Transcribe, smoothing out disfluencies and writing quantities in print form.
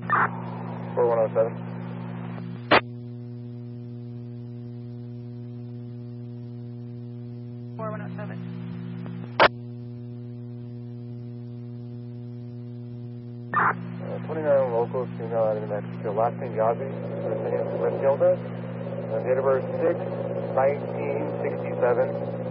4107. 29 locals, female out of New Mexico. Last name Yazi, first name Resgilda. Date of birth 6/1967.